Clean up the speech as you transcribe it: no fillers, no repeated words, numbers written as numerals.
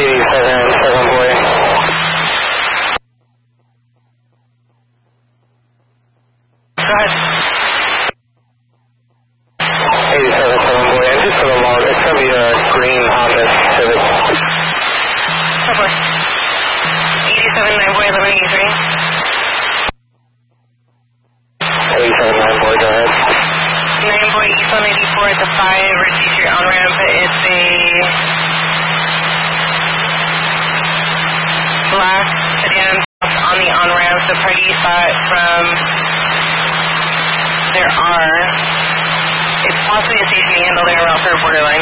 87 boy. Go ahead. 87 boy, and just for the log, it's going to be a green Honda Civic. Oh boy. 87 9 boy, 1183. 87 9 boy, go ahead. 9 boy, East 184 at the 5 Ritchie Street on-ramp. It's a black sedan on the on-ramp. The party thought from their R. It's possibly a station handle there around for borderline.